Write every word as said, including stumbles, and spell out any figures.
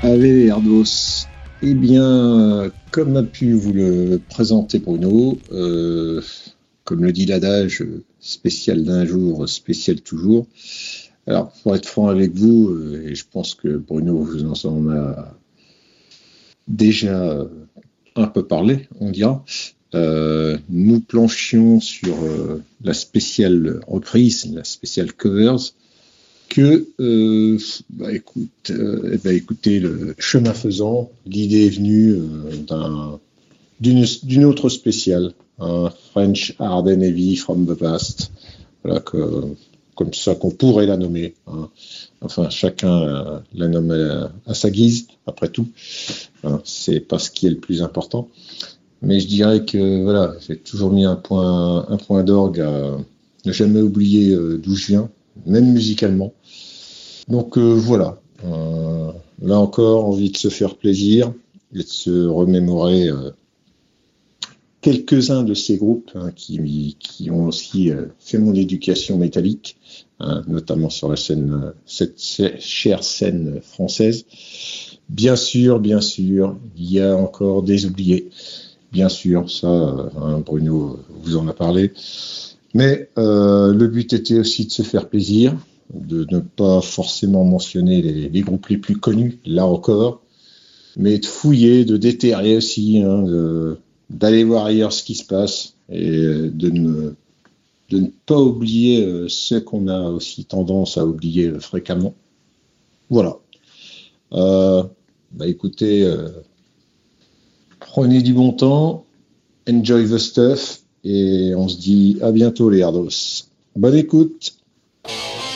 Ave Erdos. Eh bien, comme a pu vous le présenter Bruno, euh, comme le dit l'adage, spécial d'un jour, spécial toujours. Alors, pour être franc avec vous, euh, et je pense que Bruno vous en a déjà un peu parlé, on dira, euh, nous planchions sur euh, la spéciale reprise, la spéciale covers, que, euh, bah, écoute, euh, bah, écoutez, le chemin faisant, l'idée est venue euh, d'un, d'une, d'une autre spéciale, un French Hard and Heavy from the Past, voilà, que, comme ça qu'on pourrait la nommer. Hein. Enfin, chacun euh, la nomme à, à sa guise, après tout. Hein, c'est pas ce qui est le plus important. Mais je dirais que voilà, j'ai toujours mis un point, un point d'orgue à ne jamais oublier euh, d'où je viens, même musicalement. Donc euh, voilà, euh, là encore, envie de se faire plaisir et de se remémorer euh, quelques-uns de ces groupes hein, qui, qui ont aussi euh, fait mon éducation métallique, hein, notamment sur la scène, cette chère scène française. Bien sûr, bien sûr, il y a encore des oubliés. Bien sûr, ça, hein, Bruno vous en a parlé. Mais euh, le but était aussi de se faire plaisir, de ne pas forcément mentionner les, les groupes les plus connus, là encore, mais de fouiller, de déterrer aussi, hein, de, d'aller voir ailleurs ce qui se passe et de ne, de ne pas oublier euh, ceux qu'on a aussi tendance à oublier euh, fréquemment. Voilà. Euh, bah écoutez, euh, prenez du bon temps, enjoy the stuff, et on se dit à bientôt les Hardos. Bonne écoute.